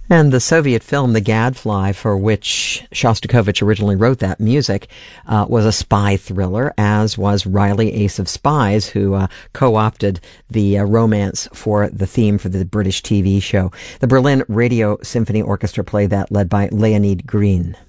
And the Soviet film The Gadfly, for which Shostakovich originally wrote that music, was a spy thriller, as was Riley, Ace of Spies, who co-opted the romance for the theme for the British TV show. The Berlin Radio Symphony Orchestra played that, led by Leonid Green.